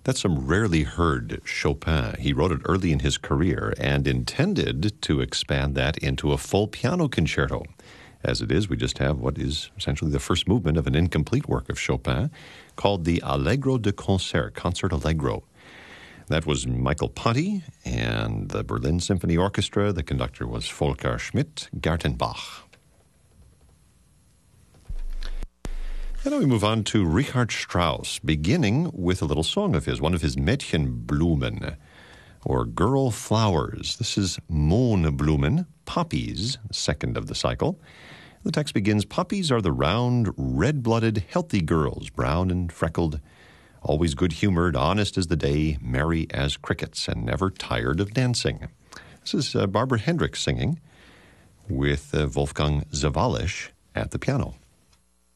That's some rarely heard Chopin. He wrote it early in his career and intended to expand that into a full piano concerto. As it is, we just have what is essentially the first movement of an incomplete work of Chopin called the Allegro de Concert, Concert Allegro. That was Michael Ponty and the Berlin Symphony Orchestra. The conductor was Volker Schmidt, Gartenbach. And now we move on to Richard Strauss, beginning with a little song of his, one of his Mädchenblumen, or Girl Flowers. This is Mohnblumen, poppies, second of the cycle. The text begins, poppies are the round, red-blooded, healthy girls, brown and freckled, always good-humored, honest as the day, merry as crickets, and never tired of dancing. This is Barbara Hendricks singing with Wolfgang Zawallisch at the piano.